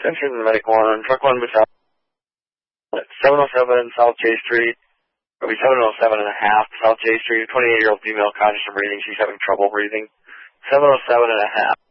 Attention, Medic 1, Truck 1, Miss Al. 707 South J Street. It'll be 707 and a half South J Street. 28-year-old female conscious of breathing. She's having trouble breathing. 707 and a half.